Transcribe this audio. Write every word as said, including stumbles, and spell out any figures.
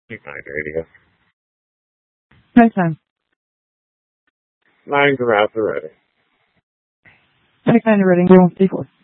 Good night, radio. Nighttime. Nines are out already. Any kind of rating, zero, D four.